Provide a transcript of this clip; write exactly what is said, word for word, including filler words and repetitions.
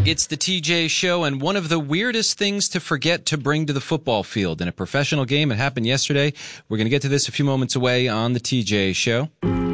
It's the T J Show, and one of the weirdest things to forget to bring to the football field in a professional game. It happened yesterday. We're going to get to this a few moments away on the T J Show.